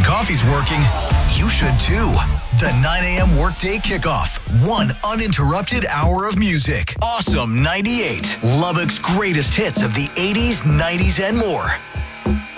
coffee's working, you should too. The 9 a.m. workday kickoff. One uninterrupted hour of music. Awesome 98. Lubbock's greatest hits of the 80s, 90s, and more.